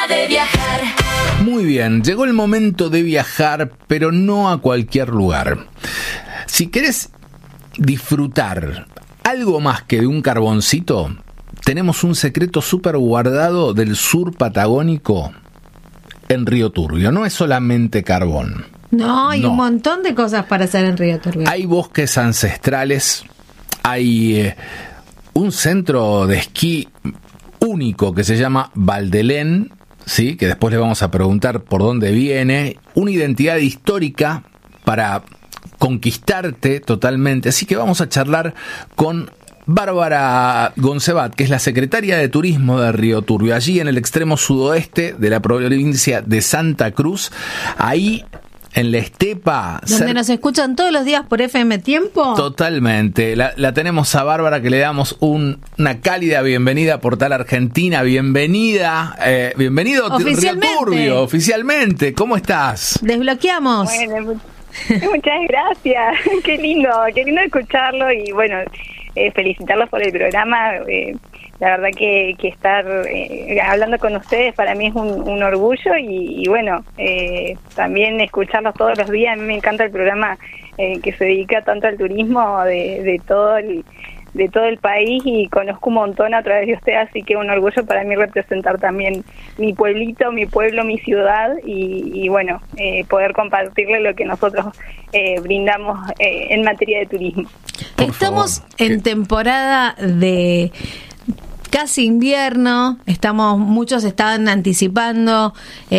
hora de viajar. Muy bien, llegó el momento de viajar, pero no a cualquier lugar. Si querés disfrutar algo más que de un carboncito, tenemos un secreto súper guardado del sur patagónico en Río Turbio. No es solamente carbón. No, hay un montón de cosas para hacer en Río Turbio. Hay bosques ancestrales, hay un centro de esquí único que se llama Valdelén, ¿sí? Que después le vamos a preguntar por dónde viene, una identidad histórica para conquistarte totalmente. Así que vamos a charlar con Bárbara Goncevat, que es la secretaria de Turismo de Río Turbio, allí en el extremo sudoeste de la provincia de Santa Cruz, ahí en la estepa. Donde nos escuchan todos los días por FM Tiempo. Totalmente. La tenemos a Bárbara, que le damos una cálida bienvenida a Portal Argentina. Bienvenida. Bienvenido a Río Turbio, oficialmente. ¿Cómo estás? Desbloqueamos. Bueno, muchas gracias. Qué lindo escucharlo y bueno, felicitarlos por el programa. La verdad que estar hablando con ustedes para mí es un orgullo y bueno, también escucharlos todos los días. A mí me encanta el programa que se dedica tanto al turismo de todo el país y conozco un montón a través de ustedes, así que un orgullo para mí representar también mi pueblito, mi pueblo, mi ciudad y bueno, poder compartirle lo que nosotros brindamos en materia de turismo. Estamos en temporada de casi invierno, muchos están anticipando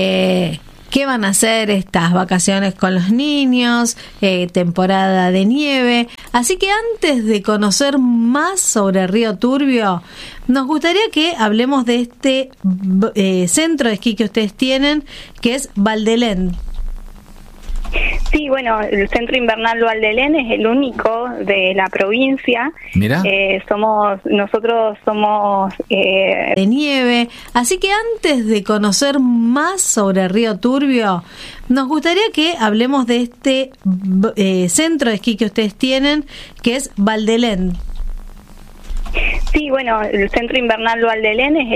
qué van a hacer estas vacaciones con los niños, temporada de nieve. Así que antes de conocer más sobre Río Turbio, nos gustaría que hablemos de este centro de esquí que ustedes tienen, que es Valdelén. Sí, bueno, el Centro Invernal Valdelén es el único de la provincia. Mira. Nosotros somos de nieve. Así que antes de conocer más sobre Río Turbio, nos gustaría que hablemos de este centro de esquí que ustedes tienen, que es Valdelén. Sí, bueno, el Centro Invernal Valdelén es